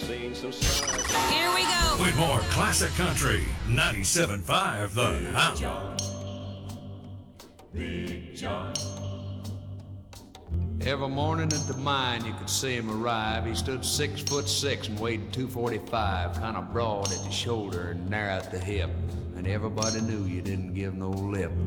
seen some signs. Here we go. With more classic country, 97.5 The Hound. Every morning at the mine you could see him arrive. He stood 6'6" and weighed 245, kind of broad at the shoulder and narrow at the hip. And everybody knew you didn't give no lip